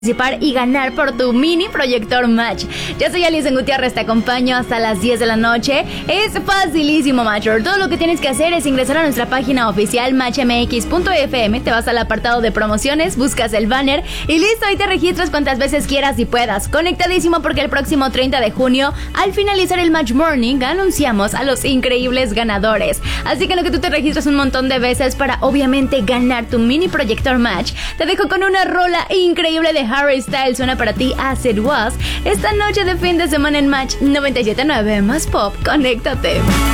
Participar y ganar por tu mini proyector Match. Yo soy Alison Gutiérrez, te acompaño hasta las 10 de la noche. Es facilísimo, Matcher. Todo lo que tienes que hacer es ingresar a nuestra página oficial matchmx.fm, te vas al apartado de promociones, buscas el banner y listo, ahí te registras cuantas veces quieras y puedas. Conectadísimo porque el próximo 30 de junio, al finalizar el Match Morning, anunciamos a los increíbles ganadores. Así que en lo que tú te registras un montón de veces para obviamente ganar tu mini proyector Match, te dejo con una rola increíble de Harry Styles. Suena para ti As It Was esta noche de fin de semana en Match 97.9 más Pop. Conéctate.